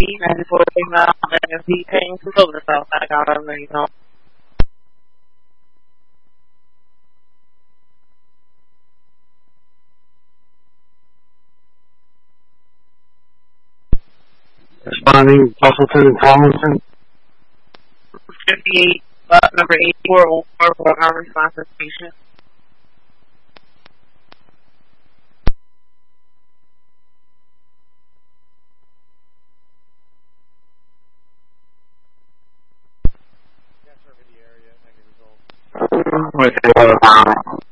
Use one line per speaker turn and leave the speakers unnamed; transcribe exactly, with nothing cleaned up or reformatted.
ninety-four female, and if he came to go to the south side, I'll let you know.
Responding, Busselton and Tomlinson.
fifty-eight, bus number eighty-four oh four for unresponsive patient.
With the